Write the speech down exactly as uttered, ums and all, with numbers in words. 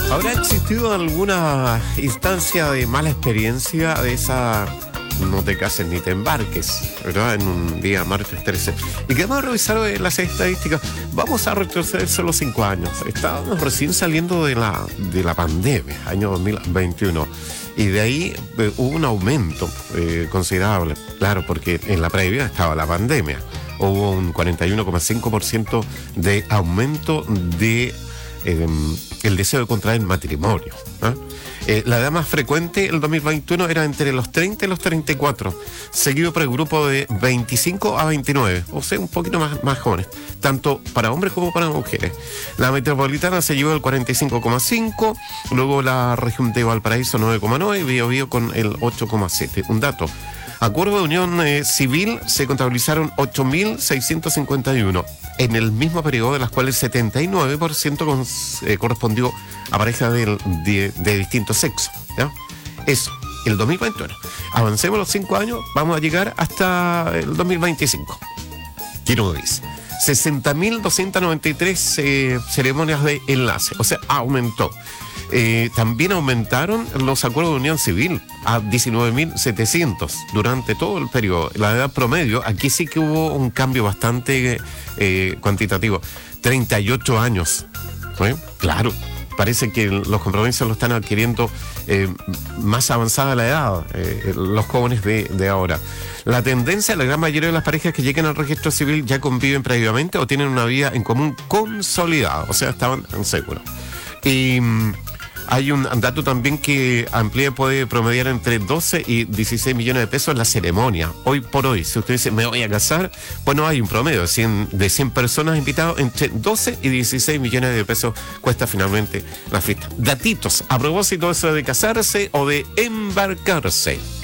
¿Habrá existido alguna instancia de mala experiencia de esa no te cases ni te embarques, ¿verdad? En un día martes trece. Y que vamos a revisar las estadísticas. Vamos a retroceder solo cinco años. Estábamos recién saliendo de la, de la pandemia, año dos mil veintiuno. Y de ahí eh, hubo un aumento eh, considerable. Claro, porque en la previa estaba la pandemia. Hubo un cuarenta y uno coma cinco por ciento de aumento de eh, el deseo de contraer matrimonio, ¿eh? Eh, la edad más frecuente el dos mil veintiuno era entre los treinta y los treinta y cuatro, seguido por el grupo de veinticinco a veintinueve, o sea, un poquito más, más jóvenes, tanto para hombres como para mujeres. La metropolitana se llevó el cuarenta y cinco coma cinco, luego la región de Valparaíso nueve coma nueve y Biobío con el ocho coma siete. Un dato: acuerdo de unión eh, civil se contabilizaron ocho mil seiscientos cincuenta y uno en el mismo periodo, de las cuales setenta y nueve por ciento con, eh, correspondió a parejas de, de, de distintos sexos, ¿ya? Eso, el dos mil veintiuno. Avancemos los cinco años, vamos a llegar hasta el dos mil veinticinco. Quiero decir, sesenta mil doscientos noventa y tres eh, ceremonias de enlace, o sea, aumentó. Eh, también aumentaron los acuerdos de unión civil a diecinueve mil setecientos durante todo el periodo. La edad promedio, aquí sí que hubo un cambio bastante eh, cuantitativo, treinta y ocho años, ¿eh? Claro, parece que los compromisos lo están adquiriendo eh, más avanzada la edad, eh, los jóvenes de, de ahora. La tendencia, la gran mayoría de las parejas que llegan al registro civil ya conviven previamente o tienen una vida en común consolidada, o sea, estaban seguros. Y hay un dato también que amplía, puede promediar entre doce y dieciséis millones de pesos la ceremonia. Hoy por hoy, si usted dice, me voy a casar, bueno, hay un promedio de cien, de cien personas invitadas, entre doce y dieciséis millones de pesos cuesta finalmente la fiesta. Datitos a propósito de eso de casarse o de embarcarse.